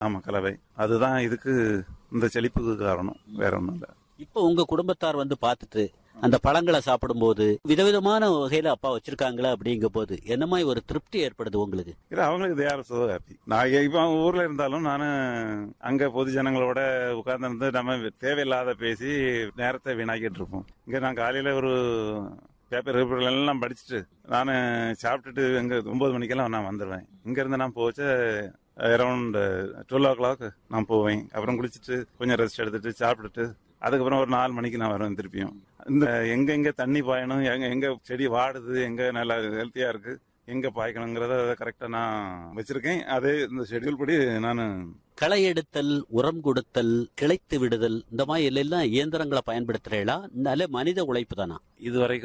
ஆமா, கலவை. அதுதான் இதுக்கு இந்த செழிப்புக்கு காரணம், வேற ஒண்ணும் இல்ல. இப்போ உங்க குடும்பத்தார் வந்து பார்த்துட்டு அந்த பழங்களை சாப்பிடும்போது விதவிதமான வகையில அப்பா வச்சிருக்காங்களா அப்படிங்கும் போது என்ன மாதிரி ஒரு திருப்தி ஏற்படுது உங்களுக்கு? இல்ல, அவங்களுக்கு தே ஆர் சோ ஹாப்பி. நான் இப்ப ஊர்ல இருந்தாலும் நானு அங்க பொது ஜனங்களோட உட்கார்ந்து நம்ம தேவையில்லாத பேசி நேரத்தை வீணாக்கிட்டு இருப்போம். இங்க நான் காலையில ஒரு பேப்பர் எல்லாம் படிச்சுட்டு நான் சாப்பிட்டுட்டு இங்க 9 மணிக்கெல்லாம் நான் வந்துடுவேன். இங்க இருந்து நான் போச்சு அரௌண்ட் 12 o'clock நான் போவேன். அப்புறம் குளிச்சுட்டு கொஞ்சம் ரெஸ்ட் எடுத்துட்டு சாப்பிட்டுட்டு அதுக்கப்புறம் ஒரு 4 மணிக்கு நான் வருவேன் திருப்பியும். இந்த எங்க தண்ணி பாயணும், எங்க செடி வாடுது, எங்க நல்லா ஹெல்த்தியா இருக்கு, எங்க பாய்க்கணுங்கிறத கரெக்டா நான் வச்சிருக்கேன். அதே இந்த ஷெட்யூல் படி நான் களை எடுத்தல், உரம் கொடுத்தல், கிளைத்து விடுதல் இந்த மாதிரி எல்லாம் இயந்திரங்களை பயன்படுத்துறீங்களா? நல்ல மனித உழைப்பு தானா? இதுவரை